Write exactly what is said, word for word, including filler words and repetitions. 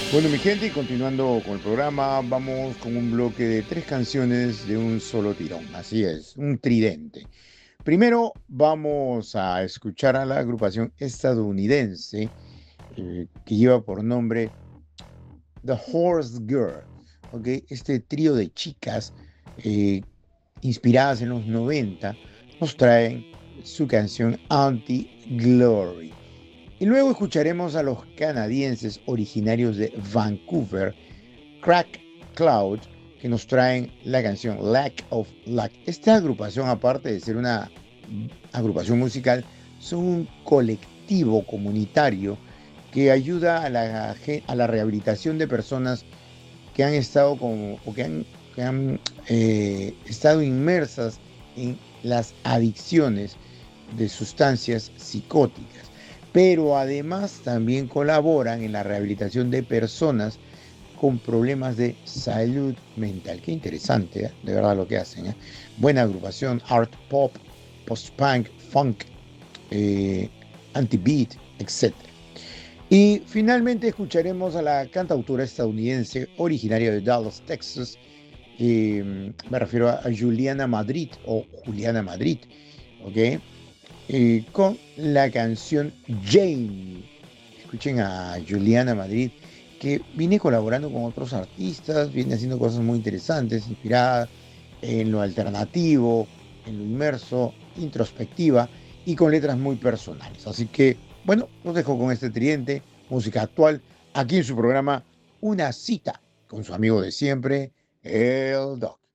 Bueno, mi gente, y continuando con el programa, vamos con un bloque de tres canciones de un solo tirón. Así es, un tridente. Primero vamos a escuchar a la agrupación estadounidense eh, que lleva por nombre The Horse Girl. ¿Ok? Este trío de chicas eh, inspiradas en los noventa nos traen su canción Anti-Glory. Y luego escucharemos a los canadienses originarios de Vancouver, Crack Cloud, que nos traen la canción Lack of Luck. Esta agrupación, aparte de ser una agrupación musical, son un colectivo comunitario que ayuda a la, a la rehabilitación de personas que han estado como, o que han, que han eh, estado inmersas en las adicciones de sustancias psicóticas, pero además también colaboran en la rehabilitación de personas con problemas de salud mental. Qué interesante, ¿eh? De verdad lo que hacen. ¿Eh? Buena agrupación, art pop, post-punk, funk, eh, anti-beat, etcétera. Y finalmente escucharemos a la cantautora estadounidense originaria de Dallas, Texas. Eh, me refiero a Juliana Madrid o Juliana Madrid, ¿ok? Eh, con la canción Jane. Escuchen a Juliana Madrid, que viene colaborando con otros artistas, viene haciendo cosas muy interesantes, inspiradas en lo alternativo, en lo inmerso, introspectiva y con letras muy personales. Así que, bueno, los dejo con este tridente, música actual, aquí en su programa Una cita con su amigo de siempre, el Doc.